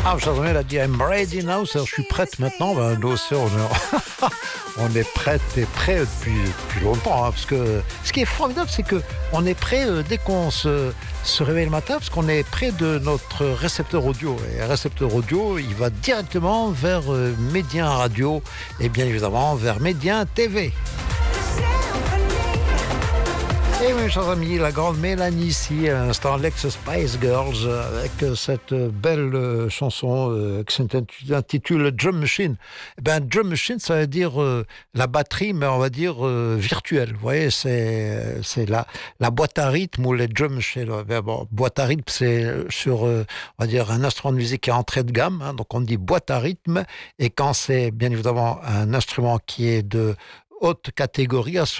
Ah, chers amis, elle a dit I'm ready now, c'est-à-dire je suis prête maintenant. Ben, nous aussi, on est prête et prêt depuis longtemps. Hein, parce que ce qui est formidable, c'est qu'on est prêt dès qu'on se réveille le matin, parce qu'on est près de notre récepteur audio. Et le récepteur audio, il va directement vers Médien Radio et bien évidemment vers Médien TV. Et oui, chers amis, la grande Mélanie ici, à l'instant, l'ex Spice Girls, avec cette belle chanson qui s'intitule Drum Machine. Eh ben, Drum Machine, ça veut dire la batterie, mais on va dire virtuelle. Vous voyez, c'est la boîte à rythme ou les drum machines. Bon, boîte à rythme, c'est sur, on va dire, un instrument de musique qui est entrée de gamme. Hein, donc, on dit boîte à rythme. Et quand c'est, bien évidemment, un instrument qui est de haute catégorie, à ce